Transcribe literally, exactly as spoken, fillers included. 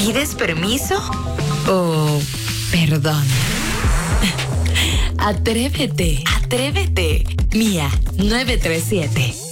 ¿Pides permiso o perdón? Atrévete, atrévete. Mía, nueve tres siete.